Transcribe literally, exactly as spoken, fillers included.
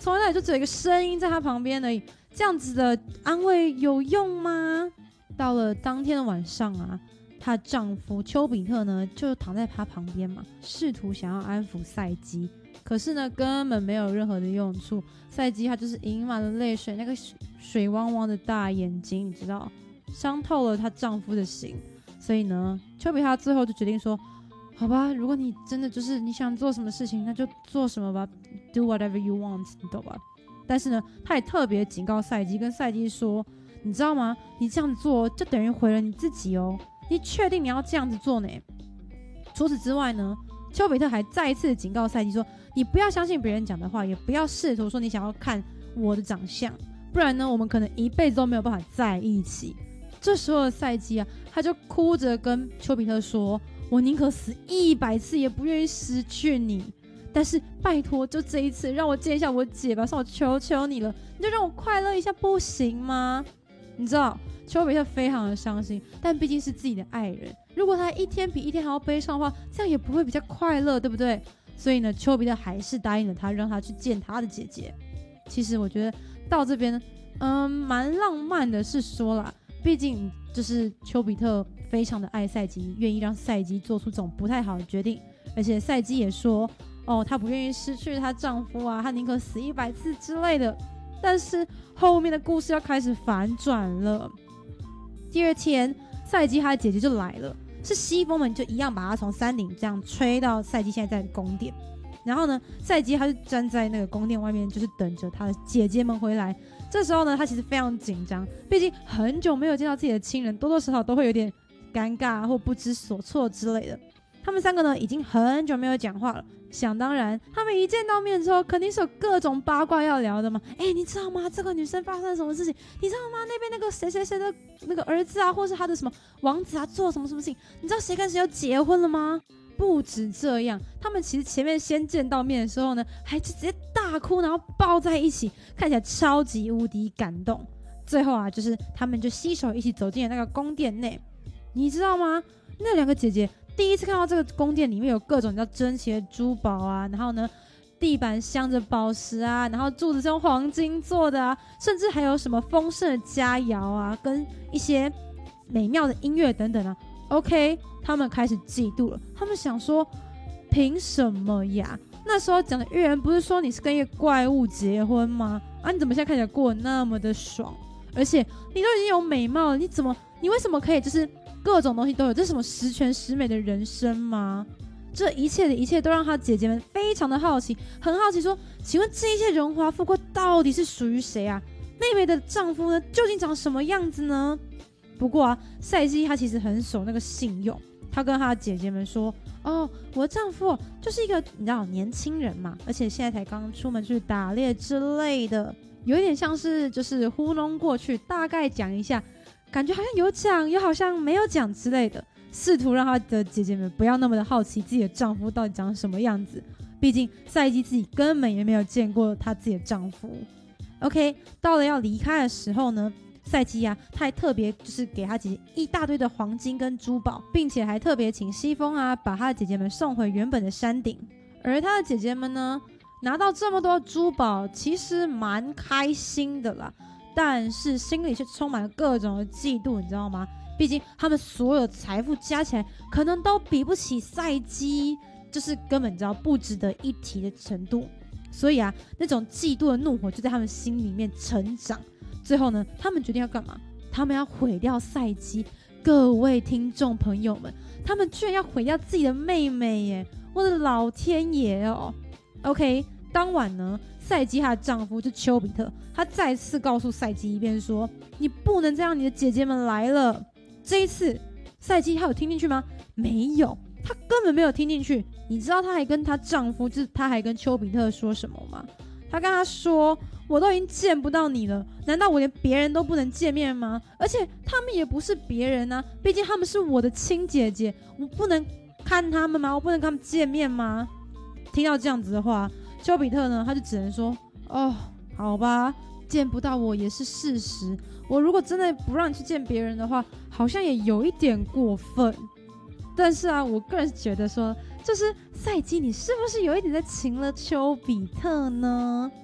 从来就只有一个声音在他旁边而已，这样子的安慰有用吗？到了当天的晚上啊，她丈夫丘比特呢就躺在她旁边嘛，试图想要安抚赛姬，可是呢根本没有任何的用处。赛姬她就是盈满了泪水，那个水汪汪的大眼睛，你知道，伤透了她丈夫的心。所以呢，丘比特最后就决定说，好吧，如果你真的就是你想做什么事情，那就做什么吧 ，do whatever you want， 你懂吧？但是呢，他也特别警告赛姬，跟赛姬说，你知道吗？你这样子做就等于毁了你自己哦，你确定你要这样子做呢？除此之外呢，丘比特还再一次警告赛姬说，你不要相信别人讲的话，也不要试图说你想要看我的长相，不然呢，我们可能一辈子都没有办法在一起。这时候的赛姬啊，他就哭着跟丘比特说，我宁可死一百次也不愿意失去你，但是拜托就这一次让我见一下我姐吧，算我求求你了，你就让我快乐一下不行吗？你知道丘比特非常的伤心，但毕竟是自己的爱人，如果他一天比一天还要悲伤的话，这样也不会比较快乐，对不对？所以呢，丘比特还是答应了他，让他去见他的姐姐。其实我觉得到这边嗯蛮浪漫的，是说啦，毕竟就是丘比特非常的爱赛姬，愿意让赛姬做出这种不太好的决定，而且赛姬也说，哦，她不愿意失去她丈夫啊，她宁可死一百次之类的。但是后面的故事要开始反转了。第二天，赛姬她的姐姐就来了，是西风们就一样把她从山顶这样吹到赛姬现在在的宫殿。然后呢，赛姬她就站在那个宫殿外面，就是等着她的姐姐们回来。这时候呢，她其实非常紧张，毕竟很久没有见到自己的亲人，多多少少都会有点尴尬或不知所措之类的。他们三个呢，已经很久没有讲话了。想当然，他们一见到面之后，肯定是有各种八卦要聊的嘛。哎，你知道吗？这个女生发生了什么事情？你知道吗？那边那个谁谁谁的那个儿子啊，或是他的什么王子啊，做什么什么事情？你知道谁跟谁要结婚了吗？不止这样，他们其实前面先见到面的时候呢，还直接大哭，然后抱在一起，看起来超级无敌感动。最后啊，就是他们就携手一起走进了那个宫殿内。你知道吗？那两个姐姐第一次看到这个宫殿里面有各种叫珍奇的珠宝啊，然后呢，地板镶着宝石啊，然后柱子是用黄金做的啊，甚至还有什么丰盛的佳肴啊，跟一些美妙的音乐等等啊。OK， 他们开始嫉妒了。他们想说，凭什么呀？那时候讲的预言不是说你是跟一个怪物结婚吗？啊，你怎么现在看起来过得那么的爽？而且你都已经有美貌了，你怎么，你为什么可以就是各种东西都有？这是什么十全十美的人生吗？这一切的一切都让他姐姐们非常的好奇，很好奇说，请问这一切荣华富贵到底是属于谁啊？妹妹的丈夫呢，究竟长什么样子呢？不过啊，赛姬她其实很守那个信用，她跟她的姐姐们说，哦，我的丈夫就是一个你知道年轻人嘛，而且现在才刚出门去打猎之类的，有一点像是就是糊弄过去，大概讲一下，感觉好像有讲又好像没有讲之类的，试图让她的姐姐们不要那么的好奇自己的丈夫到底长什么样子，毕竟赛姬自己根本也没有见过她自己的丈夫。 OK， 到了要离开的时候呢，赛姬啊，她还特别就是给她姐姐一大堆的黄金跟珠宝，并且还特别请西风啊把她的姐姐们送回原本的山顶。而她的姐姐们呢，拿到这么多珠宝，其实蛮开心的啦，但是心里却充满了各种的嫉妒，你知道吗？毕竟他们所有财富加起来，可能都比不起赛姬，就是根本你知道不值得一提的程度。所以啊，那种嫉妒的怒火就在他们心里面成长。最后呢，他们决定要干嘛？他们要毁掉赛姬。各位听众朋友们，他们居然要毁掉自己的妹妹耶！我的老天爷哦 ！OK， 当晚呢，赛姬她的丈夫就丘比特，他再次告诉赛姬一遍说：“你不能再让你的姐姐们来了。”这一次，赛姬她有听进去吗？没有，她根本没有听进去。你知道她还跟她丈夫，就是她还跟丘比特说什么吗？她跟他说，我都已经见不到你了，难道我连别人都不能见面吗？而且他们也不是别人啊，毕竟他们是我的亲姐姐，我不能看他们吗？我不能跟他们见面吗？听到这样子的话，丘比特呢，他就只能说，哦，好吧，见不到我也是事实，我如果真的不让你去见别人的话，好像也有一点过分。但是啊，我个人觉得说，就是赛姬，你是不是有一点在情了丘比特呢？